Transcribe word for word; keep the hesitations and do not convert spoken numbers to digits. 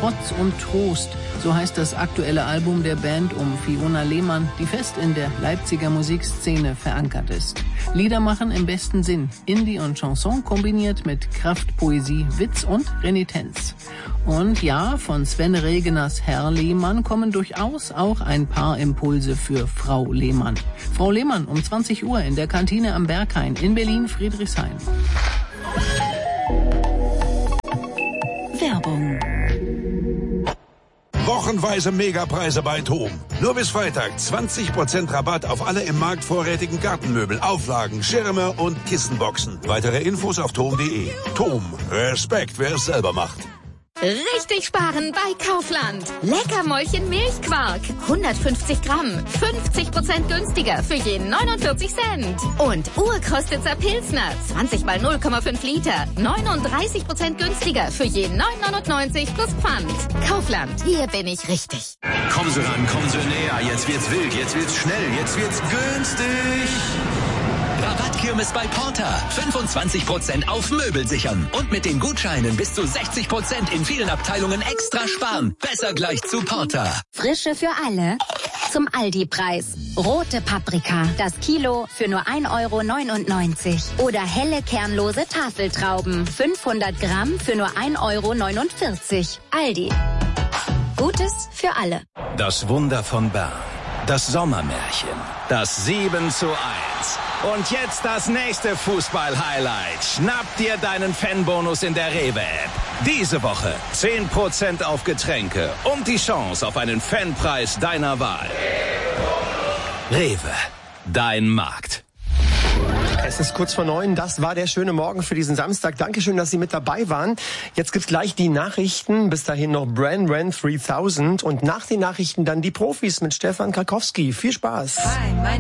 Trotz und Trost, so heißt das aktuelle Album der Band um Fiona Lehmann, die fest in der Leipziger Musikszene verankert ist. Lieder machen im besten Sinn, Indie und Chanson kombiniert mit Kraft, Poesie, Witz und Renitenz. Und ja, von Sven Regeners Herr Lehmann kommen durchaus auch ein paar Impulse für Frau Lehmann. Frau Lehmann um zwanzig Uhr in der Kantine am Berghain in Berlin-Friedrichshain. Werbung. Wochenweise Megapreise bei TOM. Nur bis Freitag zwanzig Prozent Rabatt auf alle im Markt vorrätigen Gartenmöbel, Auflagen, Schirme und Kissenboxen. Weitere Infos auf tom punkt de. TOM. Respekt, wer es selber macht. Richtig sparen bei Kaufland. Leckermäulchen Milchquark. hundertfünfzig Gramm. fünfzig Prozent günstiger für jeden neunundvierzig Cent. Und Urkostitzer Pilsner. zwanzig mal null Komma fünf Liter. neununddreißig Prozent günstiger für jeden neun neunundneunzig plus Pfand. Kaufland. Hier bin ich richtig. Kommen Sie ran, kommen Sie näher. Jetzt wird's wild, jetzt wird's schnell, jetzt wird's günstig. Rabattkirmes bei Porter. fünfundzwanzig Prozent auf Möbel sichern. Und mit den Gutscheinen bis zu sechzig Prozent in vielen Abteilungen extra sparen. Besser gleich zu Porter. Frische für alle. Zum Aldi-Preis. Rote Paprika, das Kilo für nur ein Euro neunundneunzig. Oder helle kernlose Tafeltrauben, fünfhundert Gramm für nur ein Euro neunundvierzig. Aldi. Gutes für alle. Das Wunder von Bern. Das Sommermärchen. Das sieben zu eins. Und jetzt das nächste Fußball-Highlight. Schnapp dir deinen Fanbonus in der Rewe-App. Diese Woche zehn Prozent auf Getränke und die Chance auf einen Fanpreis deiner Wahl. Rewe, dein Markt. Es ist kurz vor neun, das war der schöne Morgen für diesen Samstag. Dankeschön, dass Sie mit dabei waren. Jetzt gibt's gleich die Nachrichten, bis dahin noch Bran Ran dreitausend und nach den Nachrichten dann die Profis mit Stefan Krakowski. Viel Spaß. Hi, mein